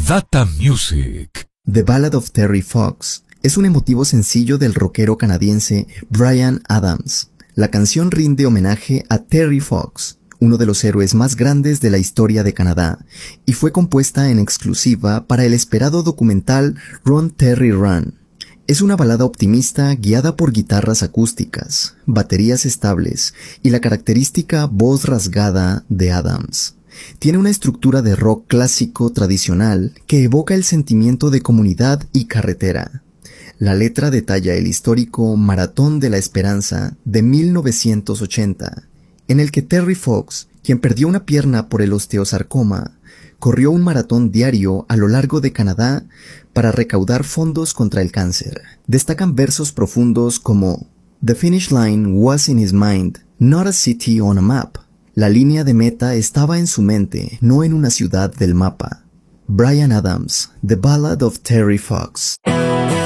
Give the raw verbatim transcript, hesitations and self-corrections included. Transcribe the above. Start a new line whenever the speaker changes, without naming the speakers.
Data Music.
The Ballad of Terry Fox es un emotivo sencillo del rockero canadiense Bryan Adams. La canción rinde homenaje a Terry Fox, uno de los héroes más grandes de la historia de Canadá, y fue compuesta en exclusiva para el esperado documental Run Terry Run. Es una balada optimista guiada por guitarras acústicas, baterías estables y la característica voz rasgada de Adams. Tiene una estructura de rock clásico tradicional que evoca el sentimiento de comunidad y carretera. La letra detalla el histórico Maratón de la Esperanza de mil novecientos ochenta, en el que Terry Fox, quien perdió una pierna por el osteosarcoma, corrió un maratón diario a lo largo de Canadá para recaudar fondos contra el cáncer. Destacan versos profundos como "The finish line was in his mind, not a city on a map". La línea de meta estaba en su mente, no en una ciudad del mapa. Bryan Adams, The Ballad of Terry Fox.